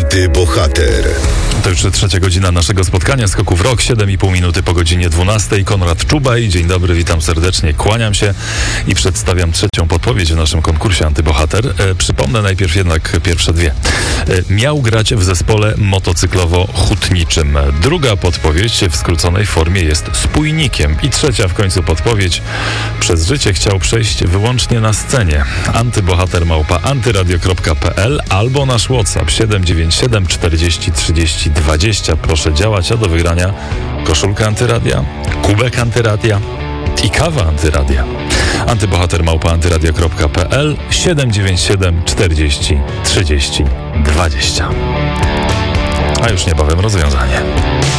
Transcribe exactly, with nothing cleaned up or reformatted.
Antybohater. To już trzecia godzina naszego spotkania Skoków Rock, siedem i pół minuty po godzinie dwunastej. Konrad Czubaj, dzień dobry, witam serdecznie, kłaniam się i przedstawiam trzecią podpowiedź w naszym konkursie Antybohater. E, przypomnę najpierw jednak pierwsze dwie. E, miał grać w zespole motocyklowo-hutniczym. Druga podpowiedź w skróconej formie jest spójnikiem. I trzecia w końcu podpowiedź. Przez życie chciał przejść wyłącznie na scenie. Antybohater małpa antyradio kropka p l albo nasz WhatsApp siedem dziewięć siedem czterdzieści trzydzieści dwadzieścia. Proszę działać, a do wygrania koszulka antyradia, kubek antyradia i kawa antyradia. Antybohater małpa antyradio kropka p l siedem dziewięć siedem czterdzieści trzydzieści dwadzieścia. A już niebawem rozwiązanie.